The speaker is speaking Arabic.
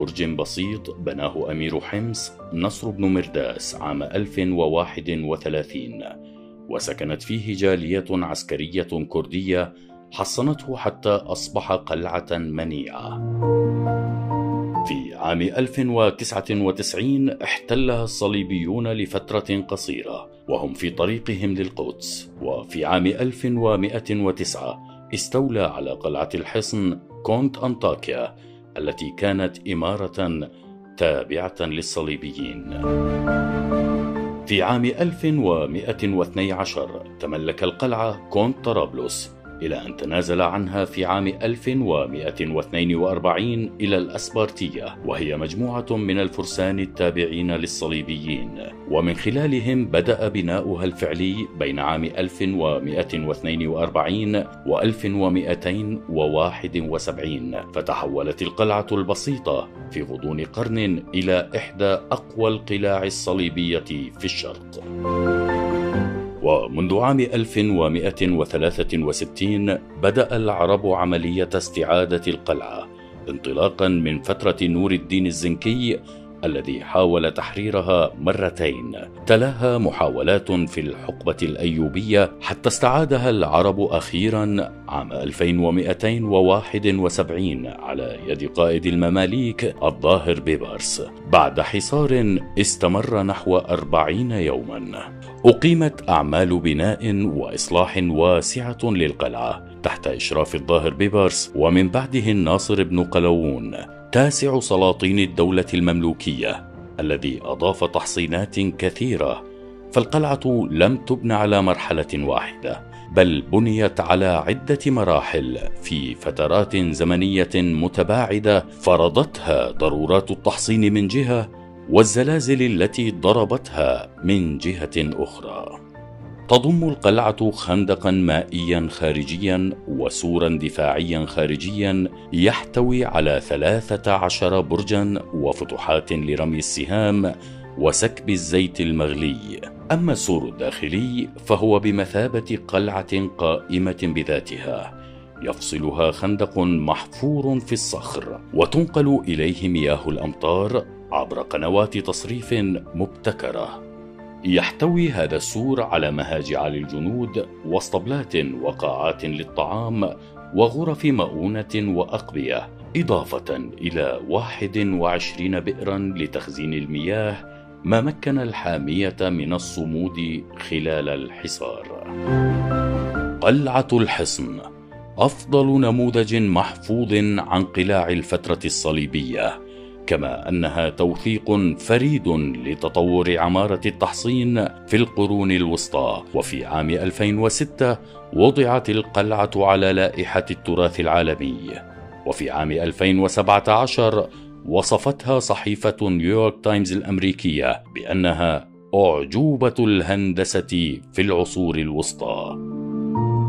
برج بسيط بناه أمير حمص نصر بن مرداس عام 1031، وسكنت فيه جالية عسكرية كردية حصنته حتى أصبح قلعة منيعة. في عام 1099 احتلها الصليبيون لفترة قصيرة وهم في طريقهم للقدس، وفي عام 1109 استولى على قلعة الحصن كونت أنطاكيا التي كانت إمارة تابعة للصليبيين. في عام 1112 تملك القلعة كونت طرابلس، إلى أن تنازل عنها في عام 1142 إلى الأسبارتية، وهي مجموعة من الفرسان التابعين للصليبيين، ومن خلالهم بدأ بناؤها الفعلي بين عام 1142 و 1271، فتحولت القلعة البسيطة في غضون قرن إلى إحدى أقوى القلاع الصليبية في الشرق. ومنذ عام 1163 بدأ العرب عملية استعادة القلعة انطلاقا من فترة نور الدين الزنكي الذي حاول تحريرها مرتين، تلاها محاولات في الحقبة الأيوبية حتى استعادها العرب أخيرا عام 1271 على يد قائد المماليك الظاهر بيبرس بعد حصار استمر نحو 40 يوما. أقيمت أعمال بناء وإصلاح واسعة للقلعة تحت إشراف الظاهر بيبرس، ومن بعده الناصر بن قلاوون تاسع سلاطين الدولة المملوكية الذي أضاف تحصينات كثيرة. فالقلعة لم تبن على مرحلة واحدة، بل بنيت على عدة مراحل في فترات زمنية متباعدة فرضتها ضرورات التحصين من جهة، والزلازل التي ضربتها من جهة أخرى. تضم القلعة خندقا مائيا خارجيا وسورا دفاعيا خارجيا يحتوي على 13 برجا وفتحات لرمي السهام وسكب الزيت المغلي. أما السور الداخلي فهو بمثابة قلعة قائمة بذاتها، يفصلها خندق محفور في الصخر وتنقل إليه مياه الأمطار عبر قنوات تصريف مبتكرة. يحتوي هذا السور على مهاجع للجنود واسطبلات وقاعات للطعام وغرف مؤونة وأقبية، إضافة إلى 21 بئرا لتخزين المياه، ما مكن الحامية من الصمود خلال الحصار. قلعة الحصن أفضل نموذج محفوظ عن قلاع الفترة الصليبية، كما أنها توثيق فريد لتطور عمارة التحصين في القرون الوسطى. وفي عام 2006 وضعت القلعة على لائحة التراث العالمي، وفي عام 2017 وصفتها صحيفة نيويورك تايمز الأمريكية بأنها أعجوبة الهندسة في العصور الوسطى.